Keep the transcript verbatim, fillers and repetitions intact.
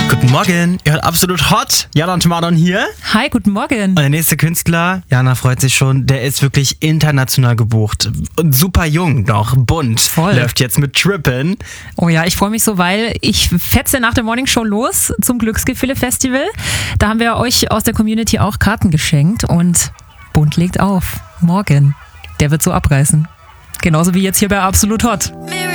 Guten Morgen, ihr hört Absolut Hot. Jana und Marlon hier. Hi, guten Morgen. Und der nächste Künstler, Jana freut sich schon, der ist wirklich international gebucht. Und super jung noch, bunt. Voll. Läuft jetzt mit Trippin. Oh ja, ich freue mich so, weil ich fetze nach der Morning Show los zum Glücksgefühle Festival. Da haben wir euch aus der Community auch Karten geschenkt und Bunt legt auf. Morgen. Der wird so abreißen. Genauso wie jetzt hier bei Absolut Hot.